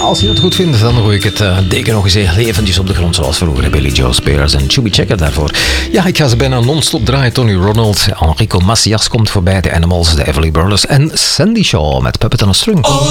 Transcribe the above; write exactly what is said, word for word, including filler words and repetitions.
als je het goed vindt, dan gooi ik het uh, deken nog eens heel eventjes op de grond, zoals vroeger. Billy Joe Spears en Chubby Checker daarvoor. Ja, ik ga ze bijna non-stop draaien. Tony Ronald, Enrico Macias komt voorbij, de Animals, de Everly Burlers en Sandy Shaw met Puppet on a String.